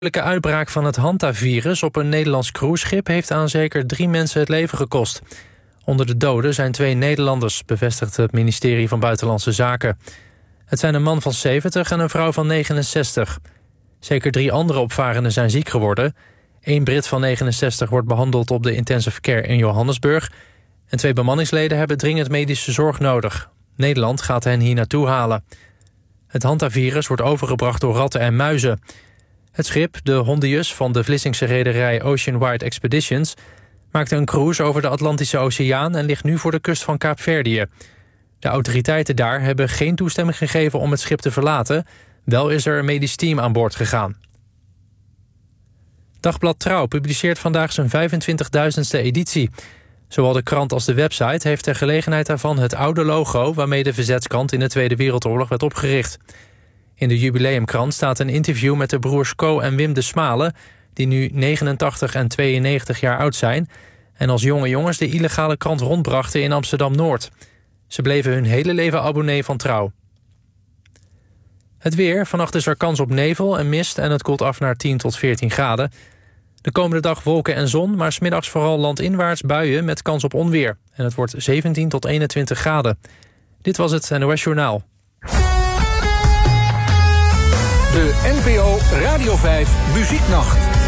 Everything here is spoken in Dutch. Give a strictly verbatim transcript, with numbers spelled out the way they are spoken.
De uitbraak van het hantavirus op een Nederlands cruiseschip heeft aan zeker drie mensen het leven gekost. Onder de doden zijn twee Nederlanders, bevestigt het ministerie van Buitenlandse Zaken. Het zijn een man van zeventig en een vrouw van negenenzestig. Zeker drie andere opvarenden zijn ziek geworden. Eén Brit van negenenzestig wordt behandeld op de intensive care in Johannesburg. En twee bemanningsleden hebben dringend medische zorg nodig. Nederland gaat hen hier naartoe halen. Het hantavirus wordt overgebracht door ratten en muizen. Het schip, de Hondius van de Vlissingse rederij Ocean Wide Expeditions, maakte een cruise over de Atlantische Oceaan en ligt nu voor de kust van Kaapverdië. De autoriteiten daar hebben geen toestemming gegeven om het schip te verlaten. Wel is er een medisch team aan boord gegaan. Dagblad Trouw publiceert vandaag zijn vijfentwintigduizendste editie. Zowel de krant als de website heeft ter gelegenheid daarvan het oude logo waarmee de verzetskant in de Tweede Wereldoorlog werd opgericht. In de jubileumkrant staat een interview met de broers Co en Wim de Smalen, die nu negenentachtig en tweeënnegentig jaar oud zijn en als jonge jongens de illegale krant rondbrachten in Amsterdam-Noord. Ze bleven hun hele leven abonnee van Trouw. Het weer. Vannacht is er kans op nevel en mist en het koelt af naar tien tot veertien graden. De komende dag wolken en zon, maar 's middags vooral landinwaarts buien met kans op onweer. En het wordt zeventien tot eenentwintig graden. Dit was het N O S Journaal. De N P O Radio vijf Muzieknacht.